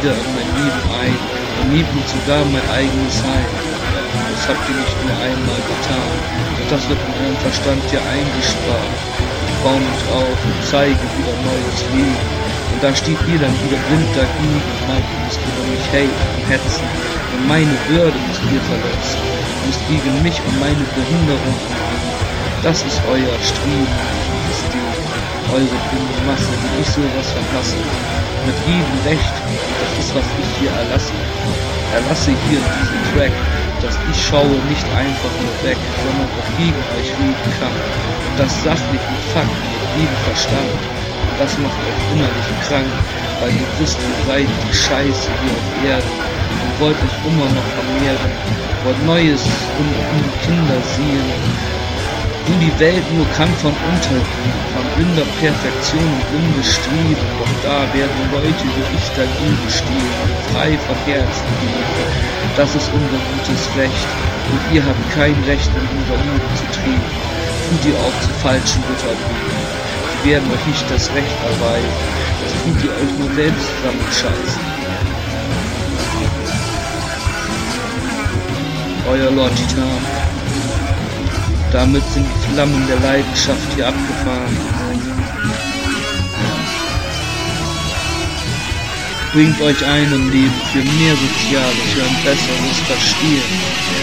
wieder in mein Leben ein und nehmt sogar mein eigenes Heim. Das habt ihr nicht nur einmal getan, doch das wird in eurem Verstand ja eingespart. Ich baue mich auf und zeige wieder neues Leben. Und da steht ihr dann wieder blind dagegen und meint, ihr müsst über mich haten und hetzen. Und meine Würde müsst ihr verletzen. Ihr müsst gegen mich und meine Behinderung umgehen. Das ist euer Streben, dieses Ding. Eure blinde Masse, die ich sowas verpasse. Mit jedem Recht, das ist, was ich hier erlasse. Erlasse hier in diesem Track, dass ich schaue nicht einfach nur weg, sondern auch gegen euch reden kann. Und das sachlich mit Fakten, mit jedem Verstand. Und das macht euch innerlich krank, weil ihr wisst, ihr seid die Scheiße hier auf Erden und wollt euch immer noch vermehren, wollt Neues und Kinder sehen, wo die Welt nur kann von untergehen, von blinder Perfektion und blinde Streben, doch da werden Leute wie ich dagegen stehen, frei von Herzen gehen. Das ist unser gutes Recht, und ihr habt kein Recht, in unser Leben zu treten. Tut ihr auch zu falschen Butterbrüten. Die werden euch nicht das Recht erweisen, das tut ihr euch nur selbst zusammenscheißen. Euer Lord Titan. Damit sind die Flammen der Leidenschaft hier abgefahren. Bringt euch ein im Leben für mehr Soziales, für ein besseres Verstehen.